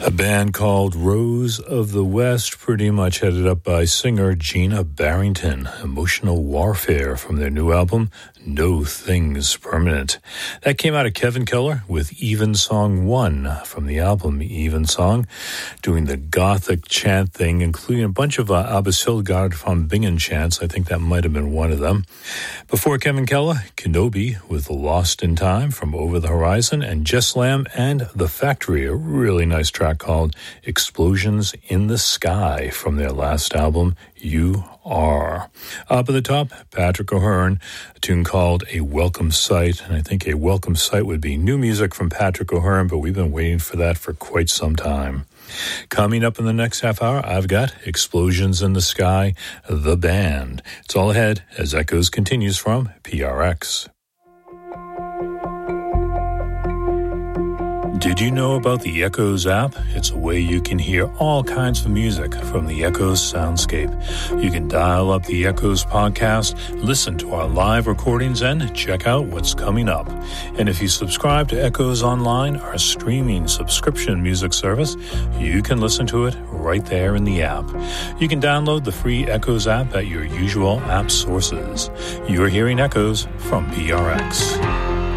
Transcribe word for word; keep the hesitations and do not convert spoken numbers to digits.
A band called Rose of the West, pretty much headed up by singer Gina Barrington. Emotional Warfare from their new album, No Things Permanent. That came out of Kevin Keller with Evensong one from the album Evensong, doing the gothic chant thing, including a bunch of uh, Abbas Hildegard von Bingen chants. I think that might have been one of them. Before Kevin Keller, Kenobi with Lost in Time from Over the Horizon, and Jess Lamb and The Factory, a really nice track called Explosions in the Sky from their last album, You Are. Up at the top, Patrick O'Hearn, a tune called A Welcome Sight, and I think A Welcome Sight would be new music from Patrick O'Hearn, but we've been waiting for that for quite some time. Coming up in the next half hour, I've got Explosions in the Sky, the band. It's all ahead as Echoes continues from P R X. Did you know about the Echoes app? It's a way you can hear all kinds of music from the Echoes soundscape. You can dial up the Echoes podcast, listen to our live recordings, and check out what's coming up. And if you subscribe to Echoes Online, our streaming subscription music service, you can listen to it right there in the app. You can download the free Echoes app at your usual app sources. You're hearing Echoes from P R X.